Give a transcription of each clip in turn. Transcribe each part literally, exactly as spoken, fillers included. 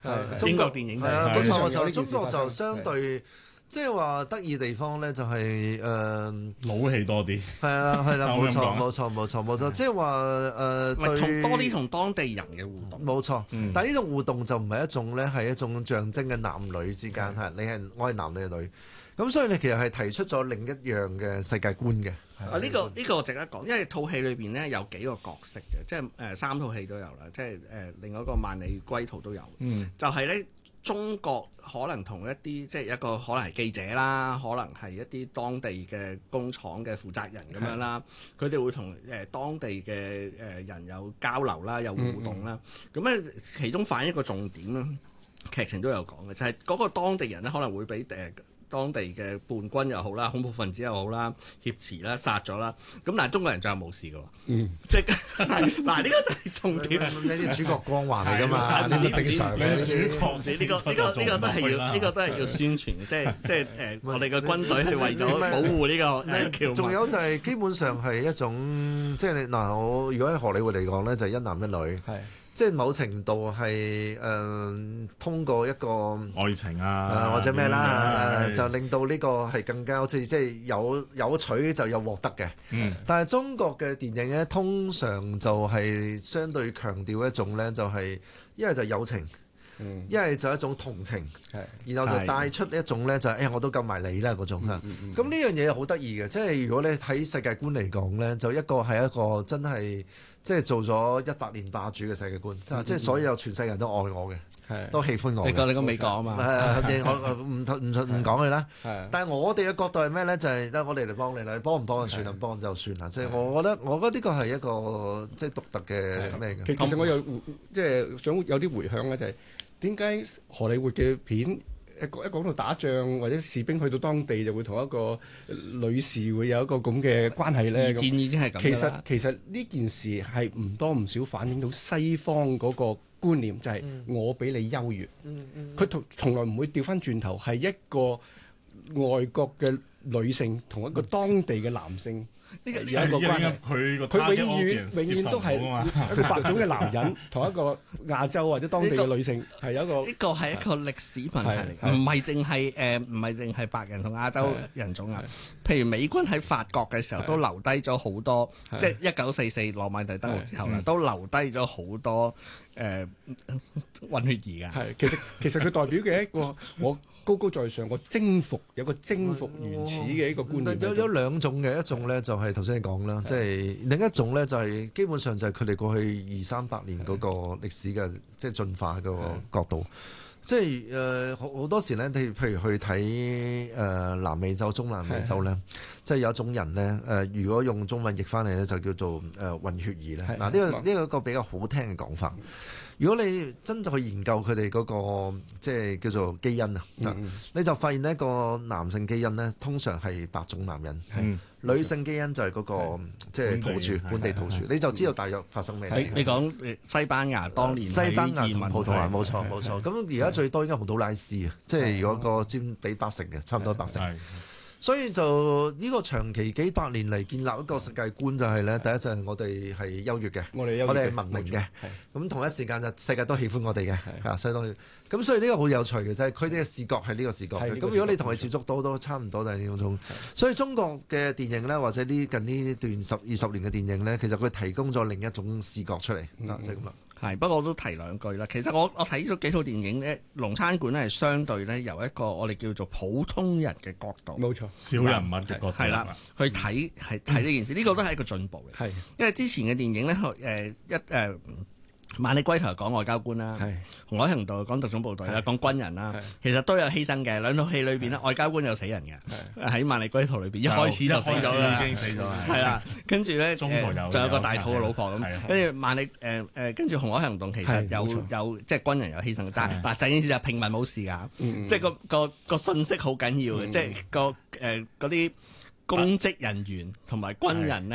係英國電影係啊，冇錯冇錯，中國就係相對。即係話得意地方咧，就係、是、誒、呃、 老氣多啲。 係啦係啦，冇錯可唔可以咁講冇錯冇錯冇錯，即係話誒咪同對多啲同當地人嘅互動。 冇錯， 嗯但係呢種互動就唔係一種咧，係一種象徵嘅男女之間係，你係我係男你係女，咁所以你其實係提出咗另一樣嘅世界觀嘅。 啊！呢、個呢、個值得講，因為套戲裏邊咧有幾個角色嘅，即係誒、呃、三套戲都有啦，即係誒、呃、另外一個萬里歸途都有， 嗯就係咧中國可能同一啲即係一個可能係記者啦，可能係一啲當地嘅工廠嘅負責人咁樣啦，佢哋會同誒、呃、當地嘅誒人有交流啦，有互動啦，咁咧、嗯、其中反映一個重點啦，劇情都有講嘅，就係、是、嗰個當地人咧可能會俾誒。呃當地嘅叛軍又好啦，恐怖分子又好啦，挾持啦、殺咗啦，咁但係中國人仲有冇事嘅喎？嗯，即係嗱呢個就係重點。 呢啲主角光環嚟㗎嘛，呢啲正常嘅呢啲。 呢個呢個呢個都係要呢個都係要宣傳嘅，即係即係誒，我哋嘅軍隊係為咗保護呢個誒僑民。 仲有就係基本上係一種，即係你嗱，我如果喺荷里活嚟講咧，就係一男一女。係。即係某程度係誒、呃、通過一個愛情啊， 呃、或者咩啦、 啊呃，就令到呢個係更加好似即係有有取就有獲得嘅。 嗯，但係中國嘅電影咧，通常就係相對強調一種咧，就係一係就友情。一係就一種同情，然後就帶出一種咧就係、是、誒、哎、我都救埋你啦嗰種嚇。咁呢、嗯嗯嗯、樣嘢好得意嘅，即係如果你睇世界觀嚟講咧，就一個係一個真係即係做咗一百年霸主嘅世界觀，嗯嗯、即係所有全世界人都愛我嘅，嗯、都喜歡我。 你講你講美國啊嘛， 誒我唔唔唔講佢啦。但係我哋嘅角度係咩咧？就係、是、得我哋嚟幫你啦，你幫唔幫就算啦，幫就算啦。即係我覺得我覺得呢個係一個即係獨特嘅咩嘅。 其實我有即係想有啲迴響咧，就係、是。點解荷里活嘅片一講一講到打仗或者士兵去到當地就會同一個女士會有一個咁嘅關係咧？ 二戰已經係咁啦。 其實其實呢件事係唔多唔少反映到西方嗰個觀念，就係我比你優越。佢從從來唔會調翻轉頭，係一個外國嘅女性同一個當地嘅男性。呢個有一個關係，佢佢永遠永遠都係一個白種嘅男人，同一個亞洲或者當地嘅女性係有一個。 呢個係一個歷史問題嚟嘅，唔係淨係誒，唔係淨係白人同亞洲人種啊。譬如美軍喺法國嘅時候都留低咗好多，即係一九四四諾曼第登陸之後啦，都留低咗好多誒混血兒㗎。 係其實其實佢代表嘅一個我高高在上，我征服有個征服原始嘅一個觀念。 有有兩種嘅，一種咧就係頭先你講啦，即係另一種咧就係基本上就係佢哋過去二三百年嗰個歷史嘅即係進化個角度。即係誒好好多時咧，你譬如去睇誒、呃、南美洲、中南美洲咧，即係有一種人咧誒、呃，如果用中文譯翻嚟咧，就叫做誒、呃、混血兒咧。嗱呢、呢個呢、呢個一個比較好聽嘅講法。如果你真就去研究佢哋嗰個即係叫做基因啊，嗯、你就發現呢個男性基因咧，通常係白種男人，嗯、女性基因就係嗰、嗰個即係土著本地土著，你就知道大約發生咩事。 你講西班牙當年西班牙同葡萄牙冇是錯冇錯，咁而家最多應該洪都拉斯啊，即係如果個佔比八成嘅，差唔多八成。所以就呢個長期幾百年嚟建立一個世界觀就係咧，第一就係我哋係優越嘅，我哋我哋係文明嘅，咁同一時間就世界都喜歡我哋嘅，嚇，所以當咁所以呢個好有趣嘅就係佢哋嘅視覺係呢個視覺嘅，咁如果你同佢接觸到都差唔多就係呢種，所以中國嘅電影咧或者呢近呢段十二十年嘅電影咧，其實佢提供咗另一種視覺出嚟，就係咁啦。 係，不過我都提兩句啦。其實我我睇咗幾套電影咧，《龍餐館》咧係相對咧由一個我哋叫做普通人嘅角度， 冇錯， 小人物嘅角度係啦，去睇係睇呢件事，呢、嗯、個都係一個進步嘅。係，因為之前嘅電影咧，誒、呃、一誒。呃萬里歸途講外交官啦，紅海行動講特種部隊啦，講軍人啦，其實都有犧牲嘅。兩套戲裏邊咧，外交官有死人嘅，喺萬里歸途裏邊一開始就死咗啦，已經死咗啦，係啦。跟住咧，仲有個大肚嘅老婆咁，跟住萬里誒誒，跟住紅海行動其實有有即係軍人有犧牲，但係嗱成件事就平民冇事㗎，即係個個個信息好緊要嘅，即係個誒嗰啲公職人員同埋軍人咧。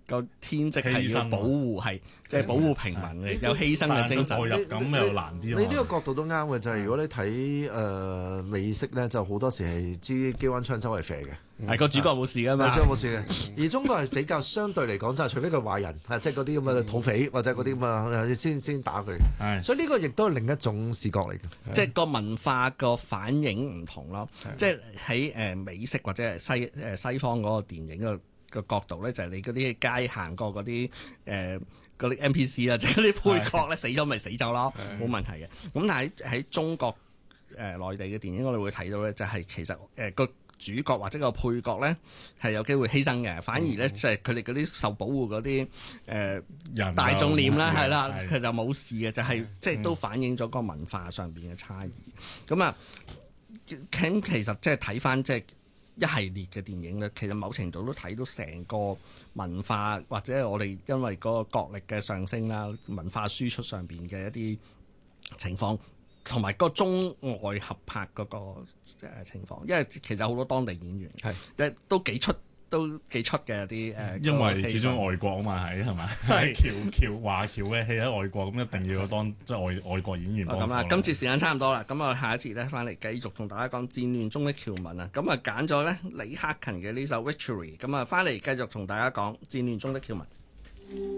個天職係要保護，係即係保護平民嘅，有犧牲嘅精神。 代入咁又難啲。 你呢個角度都啱嘅，就係如果你睇誒美式咧，就好多時係支機關槍周圍射嘅。 係個主角冇事噶嘛， 主角冇事嘅。而中國係比較相對嚟講，就係除非佢壞人，係即係嗰啲咁嘅土匪或者嗰啲咁啊，先先打佢。 係， 所以呢個亦都係另一種視覺嚟嘅， 即係個文化個反應唔同咯。即係喺誒美式或者係西誒西方嗰個電影個個角度咧，就係你嗰啲街行過嗰啲誒嗰啲 N P C 啦，即係嗰啲配角咧，死咗咪死咗咯，冇問題嘅。咁但係喺中國誒內地嘅電影，我哋會睇到咧，就係其實誒個主角或者個配角咧係有機會犧牲嘅，反而咧就係佢哋嗰啲受保護嗰啲誒大眾臉啦，係啦，佢就冇事嘅，就係即係都反映咗個文化上邊嘅差異。咁啊，咁其實即係睇翻即係一系列嘅電影咧，其實某程度都睇到成個文化或者係我哋因為嗰個國力嘅上升啦，文化輸出上邊嘅一啲情況。同埋個中外合拍嗰個誒情況，因為其實好多當地演員係誒都幾出都幾出嘅啲誒， 因為始終外國啊嘛係係咪？係僑僑華僑嘅戲喺外國，咁一定要當即係外外國演員幫手。咁啊， 今次時間差唔多啦，咁我下一次咧翻嚟繼續同大家講戰亂中的僑民啊，咁啊揀咗咧李克勤嘅呢首 Victory，咁啊翻嚟繼續同大家講戰亂中的僑民。